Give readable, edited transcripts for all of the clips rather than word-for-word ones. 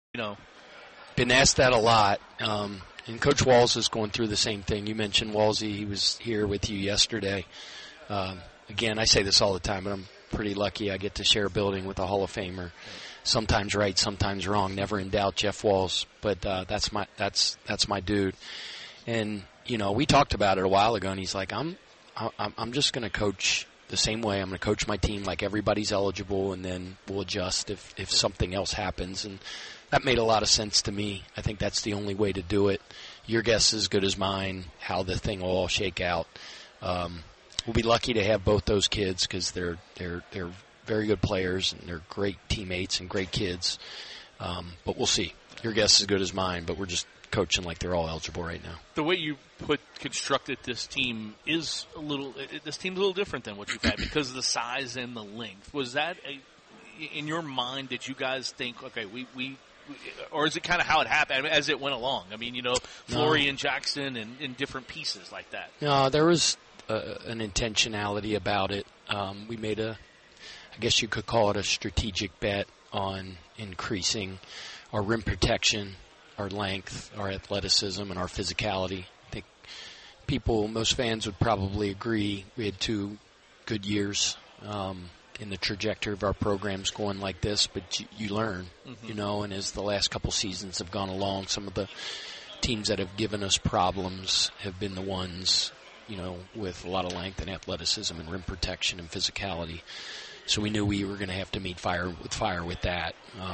Been asked that a lot. And Coach Walls is going through the same thing. You mentioned Walsey. He was here with you yesterday. Again, I say this all the time, but I'm pretty lucky I get to share a building with a Hall of Famer. Sometimes right, sometimes wrong. Never in doubt, Jeff Walls. But that's my dude. And we talked about it a while ago, and he's like, I'm just going to coach the same way. I'm going to coach my team like everybody's eligible, and then we'll adjust if something else happens. And that made a lot of sense to me. I think that's the only way to do it. Your guess is as good as mine how the thing will all shake out. We'll be lucky to have both those kids because they're very good players and they're great teammates and great kids. But we'll see. Your guess is as good as mine, but we're just coaching like they're all eligible right now. The way you constructed this team is this team's a little different than what you've had because of the size and the length. Was that in your mind? Did you guys think, okay, we or is it kind of how it happened as it went along? I mean, Flory and Jackson and in different pieces like that. No, there was an intentionality about it. We made I guess you could call it a strategic bet on increasing our rim protection, our length, our athleticism, and our physicality. I think most fans would probably agree we had 2 good years in the trajectory of our programs going like this, but you learn, and as the last couple seasons have gone along, some of the teams that have given us problems have been the ones, with a lot of length and athleticism and rim protection and physicality. So we knew we were going to have to meet fire with that.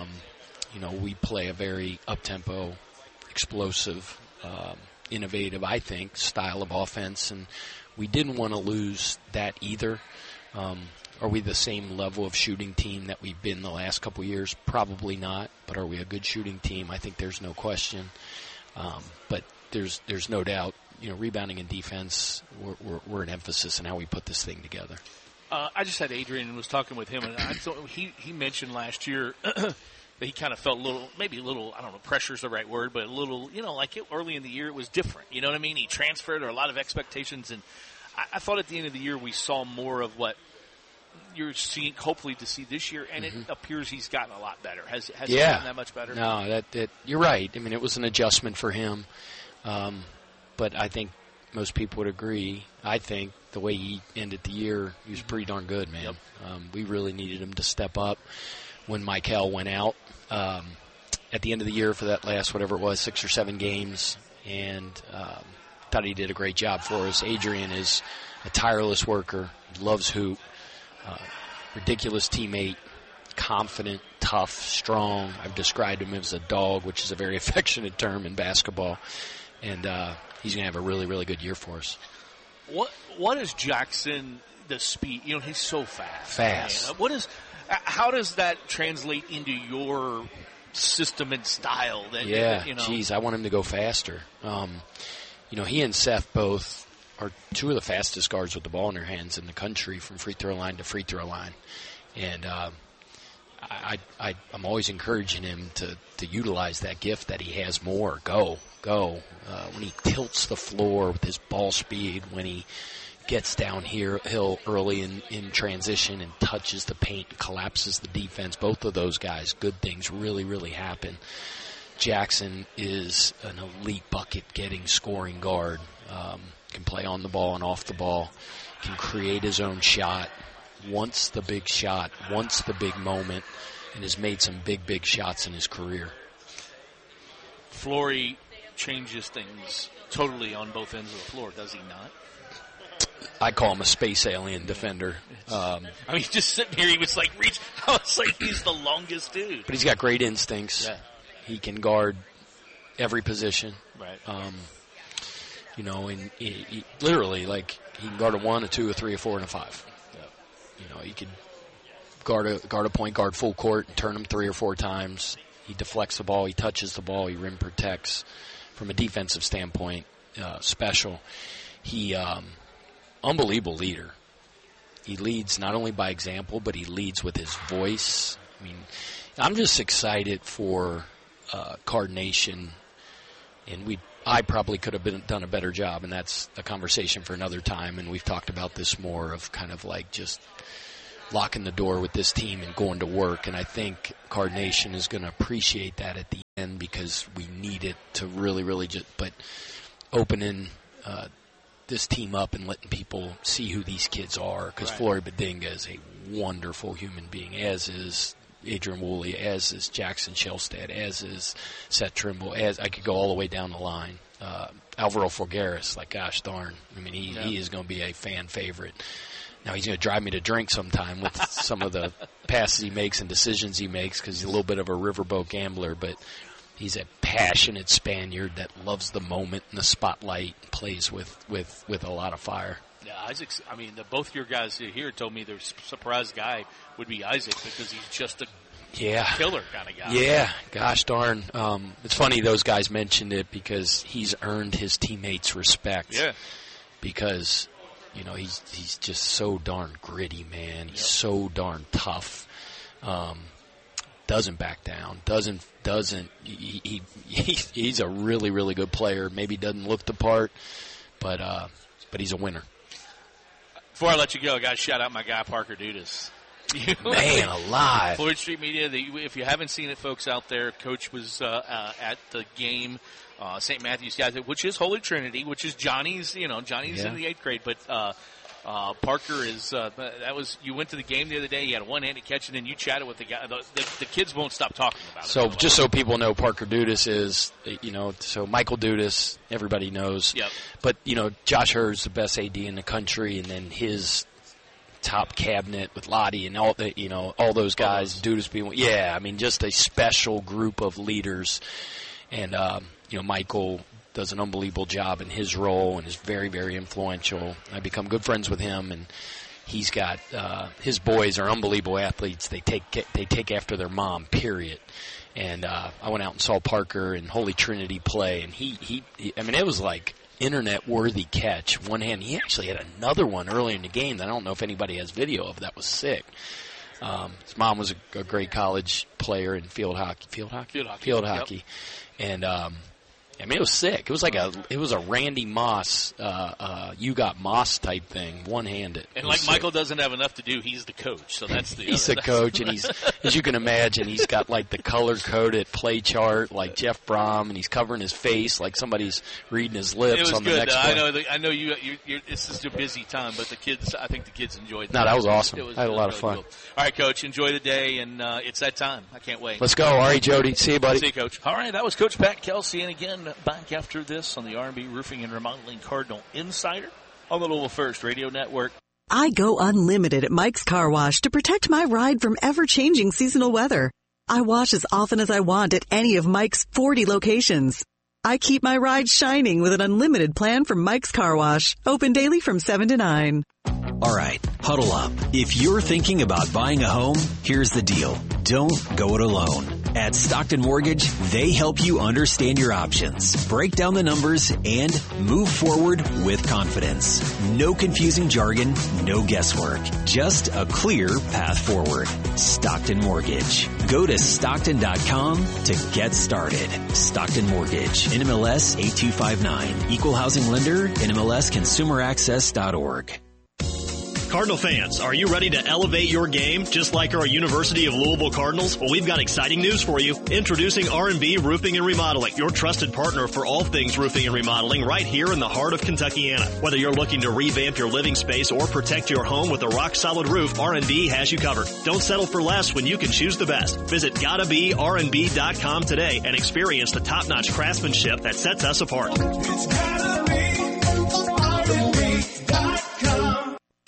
We play a very up-tempo, explosive, innovative, I think, style of offense, and we didn't want to lose that either. Are we the same level of shooting team that we've been the last couple of years? Probably not, but are we a good shooting team? I think there's no question. But there's no doubt, rebounding and defense, we're an emphasis in how we put this thing together. I just had Adrian and was talking with him, and I thought he mentioned last year that he kind of felt maybe a little, I don't know, pressure's the right word, but a little, early in the year it was different. You know what I mean? He transferred, or a lot of expectations, and I thought at the end of the year we saw more of what you're seeing, hopefully to see this year, and it appears he's gotten a lot better. Has he gotten that much better? No, you're right. I mean, it was an adjustment for him, but I think most people would agree. I think the way he ended the year, he was pretty darn good, man. Yep. We really needed him to step up when Michael went out at the end of the year for that last, whatever it was, 6 or 7 games, and thought he did a great job for us. Adrian is a tireless worker, loves hoop, ridiculous teammate, confident, tough, strong. I've described him as a dog, which is a very affectionate term in basketball, and he's going to have a really, really good year for us. What is Jackson, the speed? He's so fast. Fast. How does that translate into your system and style? Geez, I want him to go faster. He and Seth both are 2 of the fastest guards with the ball in their hands in the country from free throw line to free throw line. And I'm always encouraging him to utilize that gift that he has more. Go. When he tilts the floor with his ball speed, when he gets downhill early in transition and touches the paint and collapses the defense, both of those guys, good things really, really happen. Jackson is an elite bucket-getting scoring guard. Can play on the ball and off the ball, can create his own shot, wants the big shot, wants the big moment, and has made some big shots in his career. Flory changes things totally on both ends of the floor, does he not? I call him a space alien defender. Just sitting here, he was like, I was like, he's the longest dude. But he's got great instincts. Yeah. He can guard every position. Right. And he literally, like, he can guard a 1, a 2, a 3, a 4, and a 5. Yep. He could guard a point guard full court and turn him 3 or 4 times. He deflects the ball, he touches the ball, he rim protects. From a defensive standpoint, special. He unbelievable leader. He leads not only by example, but he leads with his voice. I'm just excited for Card Nation, and I probably could have done a better job, and that's a conversation for another time, and we've talked about this more of kind of like just locking the door with this team and going to work, and I think Card Nation is going to appreciate that at the and because we need it to really just, but opening this team up and letting people see who these kids are, because Flory Badinga is a wonderful human being, as is Adrian Woolley, as is Jackson Shelstad, as is Seth Trimble, as I could go all the way down the line. Alvaro Forgueras, like, gosh darn, I mean, he is going to be a fan favorite. Now he's going to drive me to drink sometime with some of the passes he makes and decisions he makes, because he's a little bit of a riverboat gambler, but he's a passionate Spaniard that loves the moment and the spotlight, plays with a lot of fire. Yeah, Isaac, I mean, both your guys here told me the surprise guy would be Isaac, because he's just a killer kind of guy. Yeah, gosh darn. It's funny those guys mentioned it, because he's earned his teammates' respect. Yeah. Because, you know, he's just so darn gritty, man. He's so darn tough. Doesn't back down. He's a really, really good player. Maybe doesn't look the part, but he's a winner. Before I let you go, I got to shout out my guy, Parker Dudas. Man alive. Floyd Street Media, if you haven't seen it, folks out there, Coach was at the game, St. Matthew's guys, which is Holy Trinity, which is Johnny's, in the 8th grade, but Parker is, you went to the game the other day, you had a one-handed catch, and then you chatted with the guy. The kids won't stop talking about it. So just so people know, Parker Dudas is, so Michael Dudas, everybody knows. Yep. But, Josh Hurd's the best AD in the country, and then his top cabinet with Lottie and all those guys, Dudas being, just a special group of leaders. And, Michael does an unbelievable job in his role and is very, very influential. I become good friends with him, and he's got his boys are unbelievable athletes. They take after their mom, period. And I went out and saw Parker and Holy Trinity play, and he it was like internet-worthy catch. One hand, he actually had another one earlier in the game that I don't know if anybody has video of. That was sick. His mom was a great college player in field hockey. Field hockey. Yep. And it was sick. It was like a Randy Moss, you got Moss type thing, one-handed. And like Michael doesn't have enough to do, he's the coach. So that's he's the coach, and he's, as you can imagine, he's got like the color-coded play chart like Jeff Brom, and he's covering his face like somebody's reading his lips on the good. next one. I know you. This is a busy time, but I think the kids enjoyed that. No, that was awesome. I had a lot of fun. Cool. All right, Coach, enjoy the day, and it's that time. I can't wait. Let's go. All right, Jody. See you, buddy. See you, Coach. All right, that was Coach Pat Kelsey, and again, back after this on the R&B Roofing and Remodeling Cardinal Insider on the Louisville First Radio Network. I go unlimited at Mike's Car Wash to protect my ride from ever-changing seasonal weather. I wash as often as I want at any of Mike's 40 locations. I keep my ride shining with an unlimited plan from Mike's Car Wash, open daily from 7 to 9. All right, huddle up. If you're thinking about buying a home, here's the deal. Don't go it alone. At Stockton Mortgage, they help you understand your options, break down the numbers, and move forward with confidence. No confusing jargon, no guesswork. Just a clear path forward. Stockton Mortgage. Go to Stockton.com to get started. Stockton Mortgage. NMLS 8259. Equal housing lender. NMLSconsumeraccess.org. Cardinal fans, are you ready to elevate your game just like our University of Louisville Cardinals? Well, we've got exciting news for you. Introducing R&B Roofing and Remodeling, your trusted partner for all things roofing and remodeling right here in the heart of Kentuckiana. Whether you're looking to revamp your living space or protect your home with a rock-solid roof, R&B has you covered. Don't settle for less when you can choose the best. Visit GottaBeRnB.com today and experience the top-notch craftsmanship that sets us apart. It's gotta be R&B.com.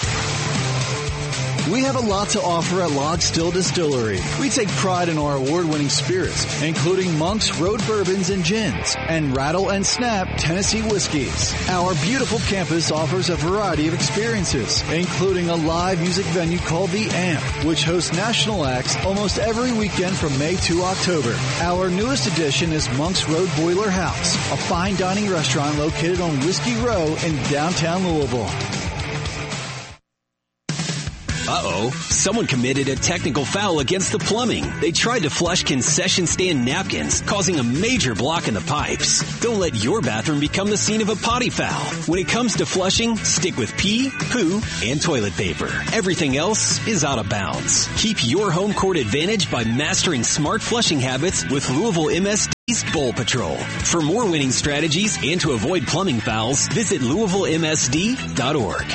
We have a lot to offer at Log Still Distillery. We take pride in our award-winning spirits, including Monk's Road Bourbons and Gins, and Rattle and Snap Tennessee Whiskeys. Our beautiful campus offers a variety of experiences, including a live music venue called The Amp, which hosts national acts almost every weekend from May to October. Our newest addition is Monk's Road Boiler House, a fine dining restaurant located on Whiskey Row in downtown Louisville. Uh-oh, someone committed a technical foul against the plumbing. They tried to flush concession stand napkins, causing a major block in the pipes. Don't let your bathroom become the scene of a potty foul. When it comes to flushing, stick with pee, poo, and toilet paper. Everything else is out of bounds. Keep your home court advantage by mastering smart flushing habits with Louisville MSD's Bowl Patrol. For more winning strategies and to avoid plumbing fouls, visit LouisvilleMSD.org.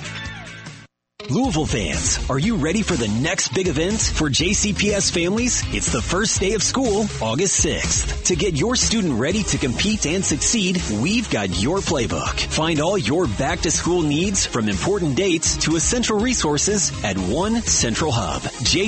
Louisville fans, are you ready for the next big event? For JCPS families, it's the first day of school, August 6th. To get your student ready to compete and succeed, we've got your playbook. Find all your back-to-school needs from important dates to essential resources at one central hub,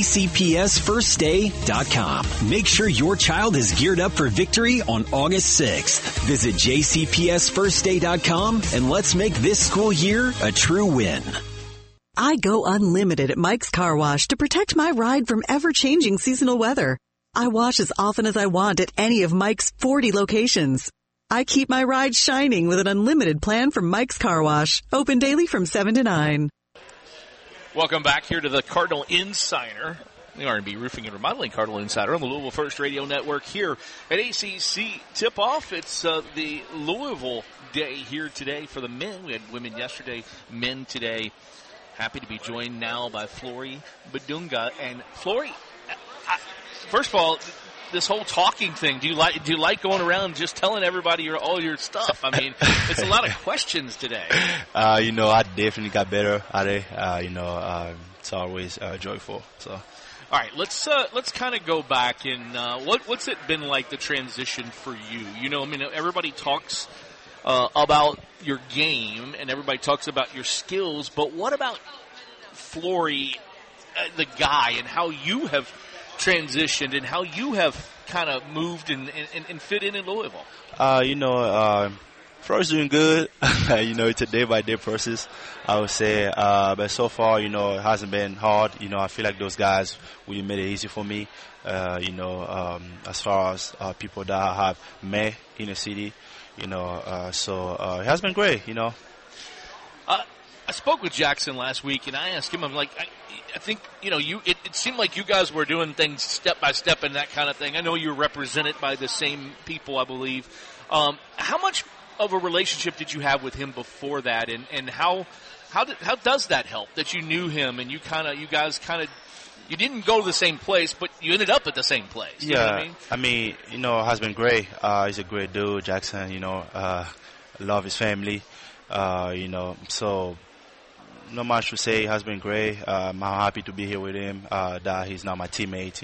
jcpsfirstday.com. Make sure your child is geared up for victory on August 6th. Visit jcpsfirstday.com and let's make this school year a true win. I go unlimited at Mike's Car Wash to protect my ride from ever-changing seasonal weather. I wash as often as I want at any of Mike's 40 locations. I keep my ride shining with an unlimited plan from Mike's Car Wash, open daily from 7 to 9. Welcome back here to the Cardinal Insider, the R&B Roofing and Remodeling Cardinal Insider on the Louisville First Radio Network here at ACC Tip-Off. It's the Louisville Day here today for the men. We had women yesterday, men today. Happy to be joined now by Flory Badunga. And Flory, first of all, this whole talking thing, do you like going around just telling everybody all your stuff? I mean, it's a lot of questions today. I definitely got better at it. It's always joyful. So. All right, let's kind of go back and what's it been like, the transition for you? Everybody talks about your game, and everybody talks about your skills, but what about Flory, the guy, and how you have transitioned and how you have kind of moved and fit in Louisville? Flory's doing good. It's a day-by-day process, I would say. But so far, it hasn't been hard. I feel like those guys really made it easy for me, as far as people that I have met in the city. So it has been great, I spoke with Jackson last week, and I asked him, I'm like, I think, it seemed like you guys were doing things step by step and that kind of thing. I know you're represented by the same people, I believe. How much of a relationship did you have with him before that, and how does that help that you knew him and you guys you didn't go to the same place, but you ended up at the same place? You know what I mean? It has been great. He's a great dude, Jackson. Love his family. So not much to say. It has been great. I'm happy to be here with him. That he's now my teammate.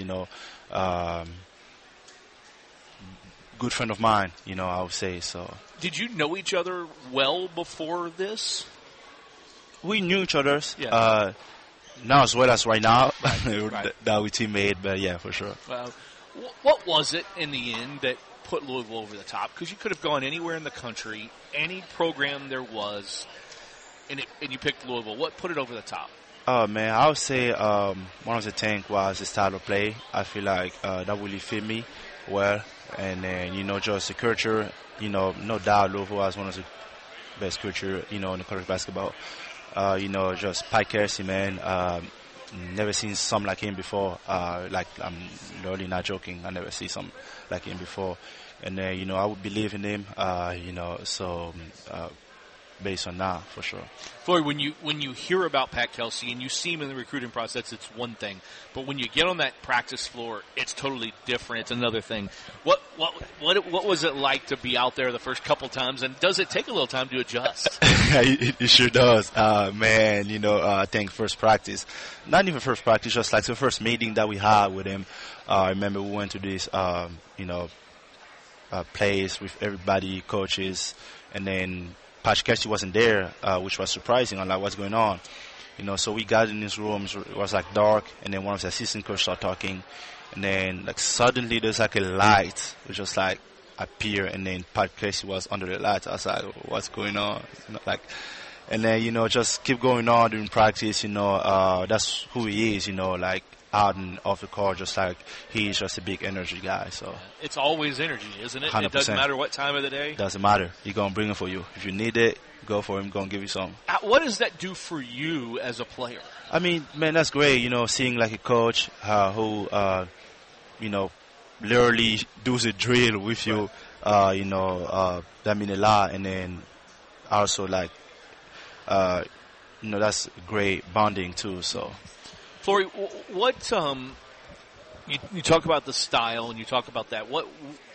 Good friend of mine. I would say so. Did you know each other well before this? We knew each other. Yeah. Not as well as right now, Right. that we teammate, but yeah, for sure. What was it in the end that put Louisville over the top? Because you could have gone anywhere in the country, any program there was, and you picked Louisville. What put it over the top? Oh, man, I would say one of the things was the style of play. I feel like that really fit me well. And then, just the culture, no doubt Louisville was one of the best culture, in the college basketball. Just Pike Kersey, man. Never seen some like him before. Like, I'm really not joking. I never see some like him before. And then, I would believe in him, so based on that, for sure. Floyd, when you hear about Pat Kelsey and you see him in the recruiting process, it's one thing. But when you get on that practice floor, it's totally different. It's another thing. What was it like to be out there the first couple times, and does it take a little time to adjust? It sure does. Man, I think first practice, not even first practice, just like the first meeting that we had with him. I remember we went to this, place with everybody, coaches, and then Pat Kelsey wasn't there, which was surprising. I'm like, what's going on? So we got in these rooms. It was like dark, and then one of the assistant coaches started talking, and then like suddenly there's like a light, which just like appear, and then Pat Kelsey was under the light. I was like, what's going on? And then just keep going on during practice. That's who he is. out and off the court, just like he's just a big energy guy. So it's always energy, isn't it? 100%. It doesn't matter what time of the day. Doesn't matter. He's gonna bring it for you. If you need it, go for him. Gonna give you some. What does that do for you as a player? I mean, man, that's great. Seeing like a coach who literally does a drill with you. That means a lot. And then also like, that's great bonding too. So. Flory, what you talk about the style and you talk about that.